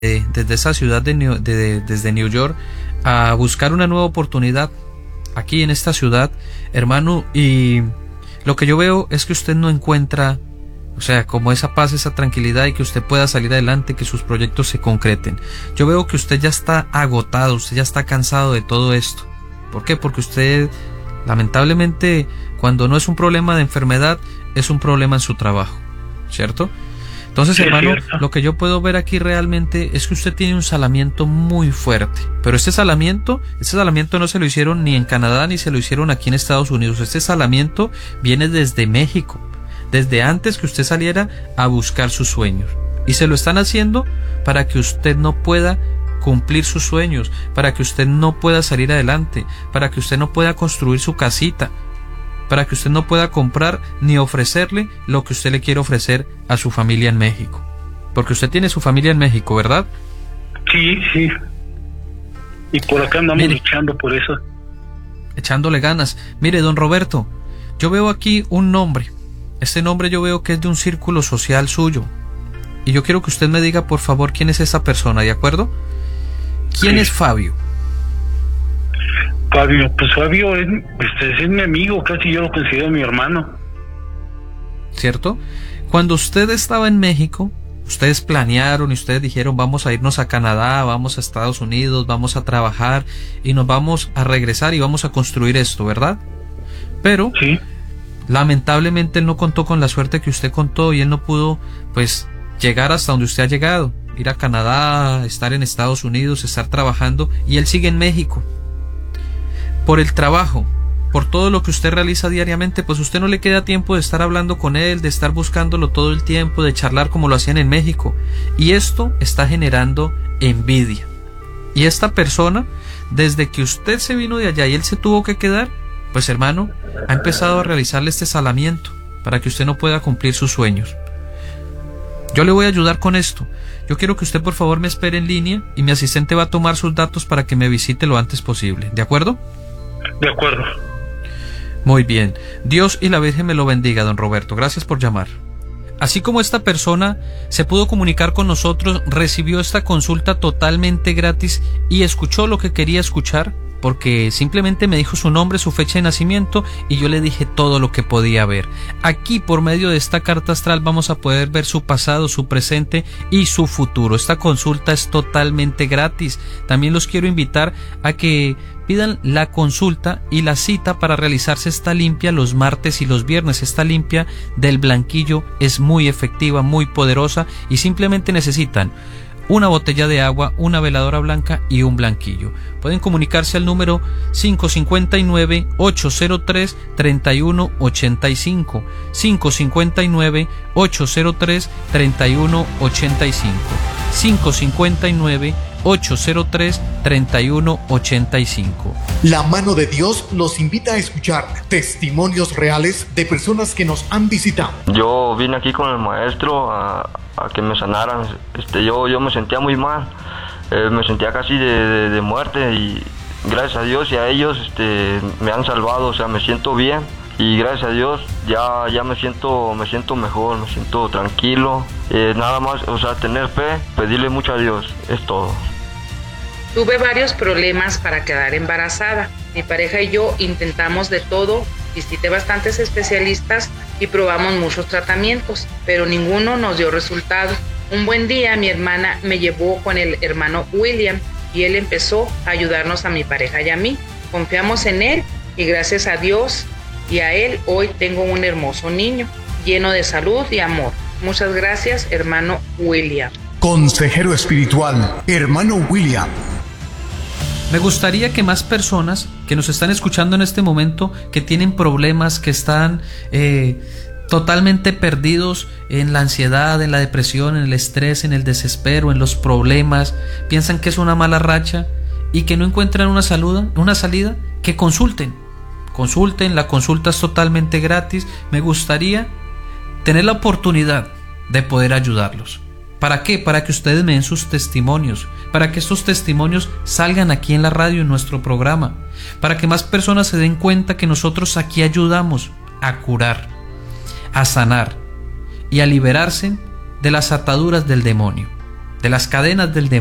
desde esa ciudad desde New York a buscar una nueva oportunidad aquí en esta ciudad, hermano, y lo que yo veo es que usted no encuentra, o sea, como esa paz, esa tranquilidad y que usted pueda salir adelante, que sus proyectos se concreten. Yo veo que usted ya está agotado, usted ya está cansado de todo esto. ¿Por qué? Porque usted, lamentablemente, cuando no es un problema de enfermedad, es un problema en su trabajo, ¿cierto? Entonces, sí, hermano, lo que yo puedo ver aquí realmente es que usted tiene un salamiento muy fuerte. Pero este salamiento no se lo hicieron ni en Canadá ni se lo hicieron aquí en Estados Unidos. Este salamiento viene desde México, desde antes que usted saliera a buscar sus sueños. Y se lo están haciendo para que usted no pueda cumplir sus sueños, para que usted no pueda salir adelante, para que usted no pueda construir su casita, para que usted no pueda comprar ni ofrecerle lo que usted le quiere ofrecer a su familia en México. Porque usted tiene su familia en México, ¿verdad? Sí, sí. Y por acá andamos luchando por eso. Echándole ganas. Mire, don Roberto, yo veo aquí un nombre. Este nombre yo veo que es de un círculo social suyo. Y yo quiero que usted me diga, por favor, quién es esa persona, ¿de acuerdo? ¿Quién es Fabio? Fabio, pues Fabio es mi amigo, casi yo lo considero mi hermano. ¿Cierto? Cuando usted estaba en México, ustedes planearon y ustedes dijeron, vamos a irnos a Canadá, vamos a Estados Unidos, vamos a trabajar y nos vamos a regresar y vamos a construir esto, ¿verdad? Pero, sí, lamentablemente él no contó con la suerte que usted contó y él no pudo, pues, llegar hasta donde usted ha llegado, ir a Canadá, estar en Estados Unidos, estar trabajando, y él sigue en México. Por el trabajo, por todo lo que usted realiza diariamente, pues usted no le queda tiempo de estar hablando con él, de estar buscándolo todo el tiempo, de charlar como lo hacían en México. Y esto está generando envidia. Y esta persona, desde que usted se vino de allá y él se tuvo que quedar, pues hermano, ha empezado a realizarle este salamiento para que usted no pueda cumplir sus sueños. Yo le voy a ayudar con esto. Yo quiero que usted por favor me espere en línea y mi asistente va a tomar sus datos para que me visite lo antes posible. ¿De acuerdo? De acuerdo. Muy bien. Dios y la Virgen me lo bendiga, don Roberto. Gracias por llamar. Así como esta persona se pudo comunicar con nosotros, recibió esta consulta totalmente gratis y escuchó lo que quería escuchar, porque simplemente me dijo su nombre, su fecha de nacimiento y yo le dije todo lo que podía ver. Aquí, por medio de esta carta astral, vamos a poder ver su pasado, su presente y su futuro. Esta consulta es totalmente gratis. También los quiero invitar a que pidan la consulta y la cita para realizarse esta limpia los martes y los viernes. Esta limpia del blanquillo es muy efectiva, muy poderosa y simplemente necesitan una botella de agua, una veladora blanca y un blanquillo. Pueden comunicarse al número 559-803-3185, 559-803-3185, 559-803-3185. La mano de Dios los invita a escuchar testimonios reales de personas que nos han visitado. Yo vine aquí con el maestro a que me sanaran. Yo me sentía muy mal, me sentía casi de muerte y gracias a Dios y a ellos me han salvado, o sea, me siento bien y gracias a Dios ya me siento mejor, me siento tranquilo, nada más, o sea, tener fe, pedirle mucho a Dios, es todo. Tuve varios problemas para quedar embarazada. Mi pareja y yo intentamos de todo, visité bastantes especialistas y probamos muchos tratamientos, pero ninguno nos dio resultado. Un buen día mi hermana me llevó con el hermano William y él empezó a ayudarnos a mi pareja y a mí. Confiamos en él y gracias a Dios y a él hoy tengo un hermoso niño lleno de salud y amor. Muchas gracias, hermano William. Consejero espiritual, hermano William. Me gustaría que más personas que nos están escuchando en este momento, que tienen problemas, que están totalmente perdidos en la ansiedad, en la depresión, en el estrés, en el desespero, en los problemas, piensan que es una mala racha y que no encuentran una salida, que consulten, la consulta es totalmente gratis. Me gustaría tener la oportunidad de poder ayudarlos. ¿Para qué? Para que ustedes me den sus testimonios, para que estos testimonios salgan aquí en la radio, en nuestro programa, para que más personas se den cuenta que nosotros aquí ayudamos a curar, a sanar y a liberarse de las ataduras del demonio. de las cadenas del demonio.